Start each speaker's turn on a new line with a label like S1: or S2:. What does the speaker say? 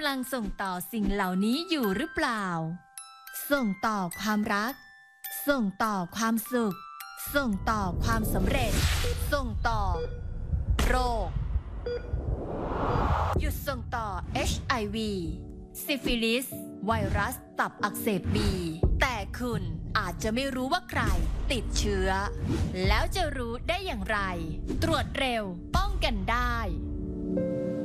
S1: ำลังส่งต่อสิ่งเหล่านี้อยู่หรือเปล่าส่งต่อความรักส่งต่อความสุขส่งต่อความสำเร็จส่งต่อโรคหยุดส่งต่อ HIV ซิฟิลิสไวรัสตับอักเสบบีแต่คุณอาจจะไม่รู้ว่าใครติดเชื้อแล้วจะรู้ได้อย่างไรตรวจเร็วป้องกันได้